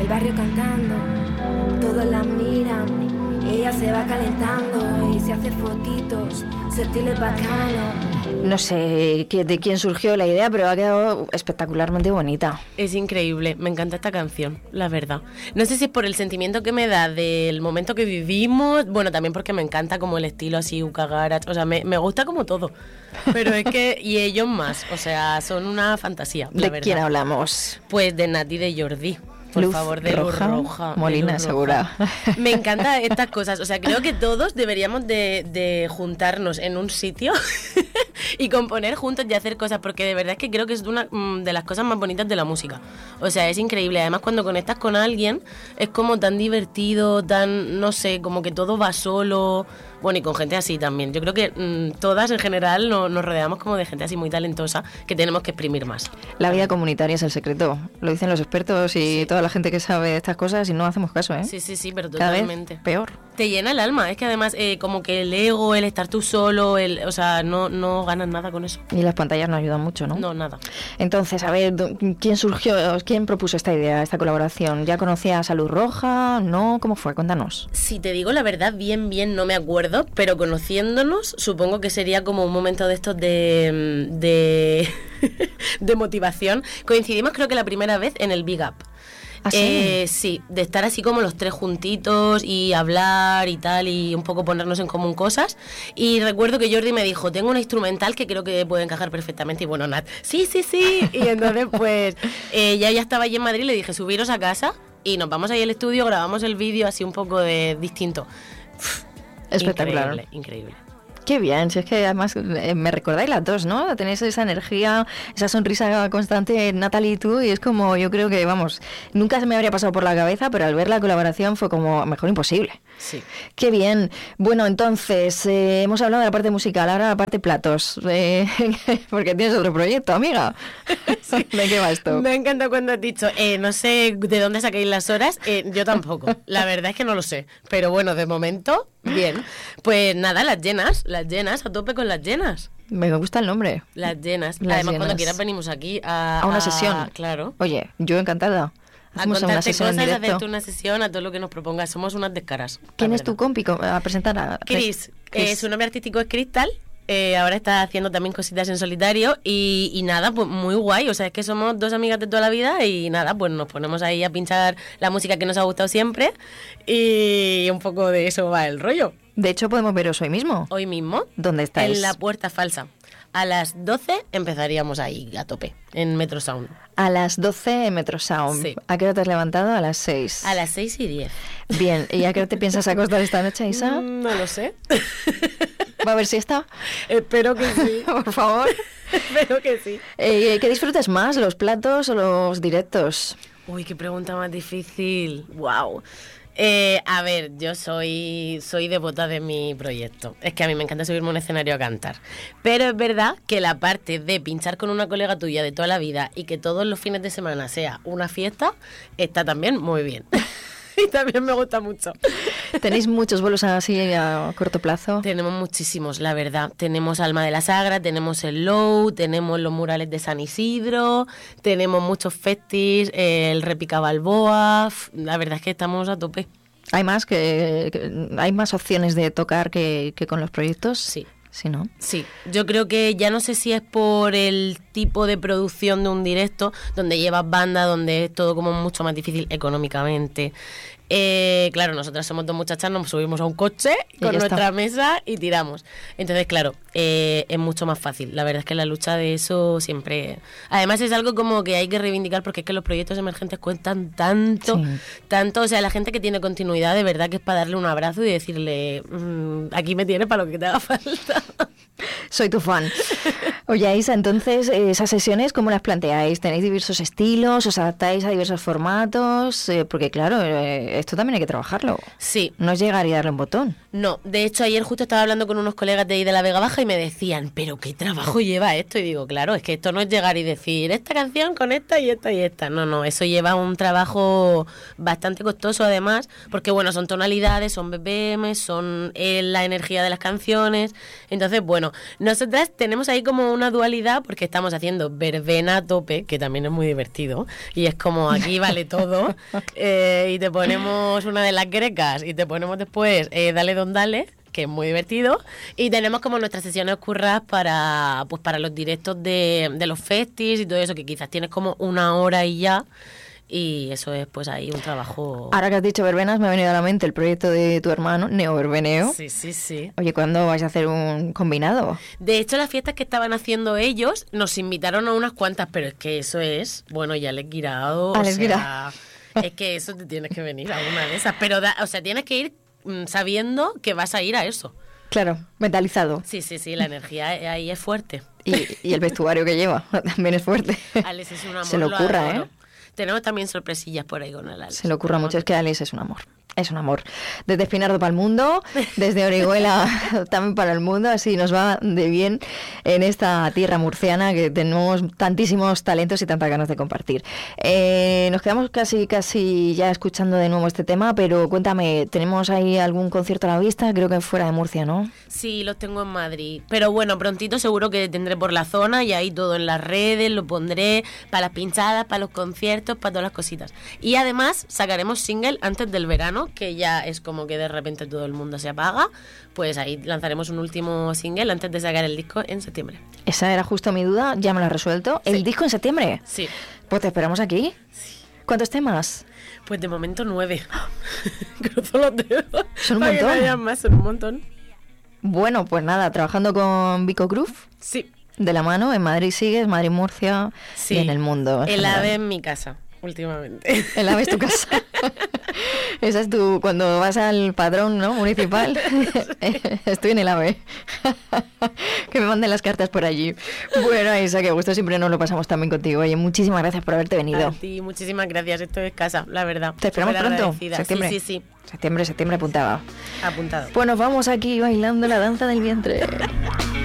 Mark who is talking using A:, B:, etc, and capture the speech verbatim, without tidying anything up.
A: el barrio cantando, todos la miran, ella se va calentando y se hace fotitos, su estilo es bacano.
B: No sé de quién surgió la idea, pero ha quedado espectacularmente bonita.
C: Es increíble, me encanta esta canción, la verdad. No sé si es por el sentimiento que me da del momento que vivimos, bueno, también porque me encanta como el estilo así, Uka Garage, o sea, me, me gusta como todo. Pero es que, y ellos más, o sea, son una fantasía, la
B: ¿De
C: verdad.
B: quién hablamos?
C: Pues de Nati de Jordi. Por
B: Luz
C: favor, de
B: roja,
C: Luz Roja.
B: Molina,
C: Luz
B: segura.
C: Roja. Me encantan estas cosas. O sea, creo que todos deberíamos de, de juntarnos en un sitio y componer juntos y hacer cosas, porque de verdad es que creo que es una de las cosas más bonitas de la música. O sea, es increíble. Además, cuando conectas con alguien, es como tan divertido, tan, no sé, como que todo va solo. Bueno, y con gente así también. Yo creo que mmm, todas en general no, nos rodeamos como de gente así muy talentosa que tenemos que exprimir más.
B: La vida comunitaria es el secreto. Lo dicen los expertos y sí. toda la gente que sabe de estas cosas y no hacemos caso, ¿eh?
C: Sí, sí, sí, pero
B: Cada
C: totalmente.
B: vez peor.
C: Te llena el alma. Es que además eh, como que el ego, el estar tú solo, el, o sea, no, no ganas nada con eso.
B: Y las pantallas no ayudan mucho, ¿no?
C: No, nada.
B: Entonces, a ver, ¿quién surgió, quién propuso esta idea, esta colaboración? ¿Ya conocías a Luz Roja? ¿No? ¿Cómo fue? Cuéntanos.
C: Si te digo la verdad, bien, bien, no me acuerdo, pero conociéndonos, supongo que sería como un momento de estos de, de, de motivación. Coincidimos creo que la primera vez en el Big Up.
B: ¿Ah, sí?
C: Eh, sí, de estar así como los tres juntitos y hablar y tal y un poco ponernos en común cosas. Y recuerdo que Jordi me dijo, tengo una instrumental que creo que puede encajar perfectamente. Y bueno, Nat, sí, sí, sí. Y entonces pues eh, ya, ya estaba allí en Madrid, le dije, subiros a casa y nos vamos ahí al estudio, grabamos el vídeo así un poco de distinto. Uf,
B: espectacular.
C: Increíble, increíble.
B: Qué bien, si es que además eh, me recordáis las dos, ¿no? Tenéis esa energía, esa sonrisa constante, Natalie y tú, y es como, yo creo que, vamos, nunca se me habría pasado por la cabeza, pero al ver la colaboración fue como, mejor imposible.
C: Sí.
B: Qué bien. Bueno, entonces, eh, hemos hablado de la parte musical, ahora la parte platos, eh, porque tienes otro proyecto, amiga. Sí. ¿De qué va esto?
C: Me encanta cuando has dicho, eh, no sé de dónde sacáis las horas, eh, yo tampoco, la verdad es que no lo sé, pero bueno, de momento, bien. Pues nada, las llenas, las llenas, a tope con las llenas.
B: Me gusta el nombre.
C: Las llenas.
B: Las
C: Además,
B: llenas.
C: Cuando quieras venimos aquí a...
B: A una
C: a,
B: sesión.
C: Claro.
B: Oye, yo encantada.
C: A
B: Hacemos una
C: contarte
B: sesión en
C: cosas, a
B: directo.
C: hacerte una sesión, a todo lo que nos propongas. Somos unas descaras.
B: ¿Quién es tu compi a presentar? A...
C: Chris.
B: Chris.
C: Eh, su nombre artístico es Crystal. Eh, ahora está haciendo también cositas en solitario y, y nada, pues muy guay. O sea, es que somos dos amigas de toda la vida y nada, pues nos ponemos ahí a pinchar la música que nos ha gustado siempre y un poco de eso va el rollo.
B: De hecho, podemos veros hoy mismo.
C: Hoy mismo.
B: ¿Dónde estáis?
C: En la Puerta Falsa. A las doce empezaríamos ahí a tope, en Metro Sound.
B: A las doce en Metro Sound.
C: Sí.
B: ¿A qué hora te has levantado? A las seis.
C: A las seis y diez.
B: Bien, ¿y a qué hora te piensas acostar esta noche, Isa?
C: Mm, no lo sé.
B: ¿Va a haber siesta?
C: Espero que sí.
B: Por favor.
C: Espero que sí.
B: Eh, ¿Qué disfrutas más, los platos o los directos?
C: Uy, qué pregunta más difícil. Wow. Eh, a ver, yo soy soy devota de mi proyecto. Es que a mí me encanta subirme a un escenario a cantar. Pero es verdad que la parte de pinchar con una colega tuya de toda la vida y que todos los fines de semana sea una fiesta, está también muy bien. Y también me gusta mucho.
B: ¿Tenéis muchos vuelos así a corto plazo?
C: Tenemos muchísimos, la verdad. Tenemos Alma de la Sagra, tenemos el Low, tenemos los murales de San Isidro, tenemos muchos festis, eh, el Repica Balboa. La verdad es que estamos a tope.
B: ¿Hay más que, que hay más opciones de tocar que, que con los proyectos?
C: Sí.
B: Sí, ¿no?
C: Sí, yo creo que ya no sé si es por el tipo de producción de un directo, donde llevas banda, donde es todo como mucho más difícil económicamente. Eh, claro, nosotras somos dos muchachas, nos subimos a un coche con nuestra está. mesa y tiramos. Entonces, claro, eh, es mucho más fácil. La verdad es que la lucha de eso siempre... Además es algo como que hay que reivindicar porque es que los proyectos emergentes cuentan tanto, sí. tanto. O sea, la gente que tiene continuidad, de verdad que es para darle un abrazo y decirle, mmm, aquí me tienes para lo que te haga falta.
B: Soy tu fan. Oye, Isa, entonces, ¿esas sesiones cómo las planteáis? ¿Tenéis diversos estilos? ¿Os adaptáis a diversos formatos? Eh, porque, claro, eh, esto también hay que trabajarlo.
C: Sí.
B: No es llegar y darle un botón.
C: No, de hecho, ayer justo estaba hablando con unos colegas de ahí de la Vega Baja y me decían, ¿pero qué trabajo lleva esto? Y digo, claro, es que esto no es llegar y decir, esta canción con esta y esta y esta. No, no, eso lleva un trabajo bastante costoso, además, porque, bueno, son tonalidades, son B P M, son eh, la energía de las canciones. Entonces, bueno, nosotras tenemos ahí como como una dualidad porque estamos haciendo verbena a tope, que también es muy divertido, y es como aquí vale todo, eh, y te ponemos una de las grecas y te ponemos después eh, Dale Don Dale, que es muy divertido, y tenemos como nuestras sesiones curras para pues para los directos de, de los festis y todo eso, que quizás tienes como una hora y ya, y eso es pues ahí un trabajo.
B: Ahora que has dicho verbenas, me ha venido a la mente el proyecto de tu hermano, Neo Verbeneo.
C: Sí, sí, sí.
B: Oye, ¿cuándo vais a hacer un combinado?
C: De hecho, las fiestas que estaban haciendo ellos, nos invitaron a unas cuantas, pero es que eso es, bueno, ya les guirado,
B: Ah,
C: o
B: les
C: sea,
B: guirao.
C: es que eso te tienes que venir a una de esas, pero, da, o sea, tienes que ir sabiendo que vas a ir a eso.
B: Claro, mentalizado.
C: Sí, sí, sí, la energía ahí es fuerte.
B: Y, y el vestuario que lleva también es fuerte.
C: Alex es un amor.
B: Se lo ocurra,
C: adoro.
B: ¿eh?
C: Tenemos también sorpresillas por ahí con el Alex.
B: Se le ocurra mucho, es que Alex es un amor. Es un amor. Desde Espinardo para el mundo, desde Orihuela también para el mundo, así nos va de bien en esta tierra murciana que tenemos tantísimos talentos y tantas ganas de compartir. Eh, nos quedamos casi casi ya escuchando de nuevo este tema, pero cuéntame, ¿tenemos ahí algún concierto a la vista? Creo que fuera de Murcia, ¿no?
C: Sí, los tengo en Madrid, pero bueno, prontito seguro que tendré por la zona y ahí todo en las redes, lo pondré para las pinchadas, para los conciertos, para todas las cositas. Y además sacaremos single antes del verano, que ya es como que de repente todo el mundo se apaga, pues ahí lanzaremos un último single antes de sacar el disco en septiembre.
B: Esa era justo mi duda, ya me la has resuelto. ¿El
C: Sí.
B: disco en septiembre?
C: Sí.
B: Pues te esperamos aquí. Sí. ¿Cuántos temas?
C: Pues de momento nueve. Cruzo los dedos.
B: Son un
C: para que no
B: montón.
C: haya más, son un montón.
B: Bueno, pues nada, trabajando con Vico Groove,
C: Sí.
B: de la mano, en Madrid sigues, Madrid, Murcia
C: Sí.
B: y en el mundo. en
C: El
B: general.
C: ave en mi casa, últimamente.
B: El ave es tu casa. Esa es tu, cuando vas al padrón, ¿no? Municipal. Estoy en el ave. Que me manden las cartas por allí. Bueno, Isa, que gusto, siempre nos lo pasamos también contigo. Oye, muchísimas gracias por haberte venido.
C: A ti, muchísimas gracias. Esto es casa, la verdad.
B: Te esperamos
C: Súper
B: pronto.
C: agradecida.
B: Septiembre.
C: Sí, sí, sí.
B: Septiembre, septiembre apuntaba.
C: Apuntado.
B: Pues nos vamos aquí bailando la danza del vientre.